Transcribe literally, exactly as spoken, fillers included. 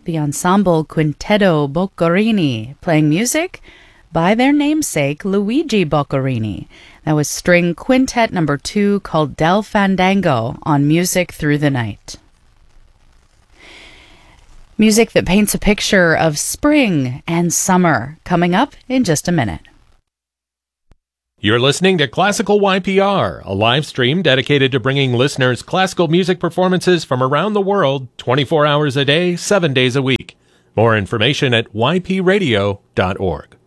the ensemble Quintetto Boccherini, playing music by their namesake Luigi Boccherini. That was string quintet number two called Del Fandango on Music Through the Night. Music that paints a picture of spring and summer, coming up in just a minute. You're listening to Classical Y P R, a live stream dedicated to bringing listeners classical music performances from around the world twenty-four hours a day, seven days a week. More information at y p radio dot org.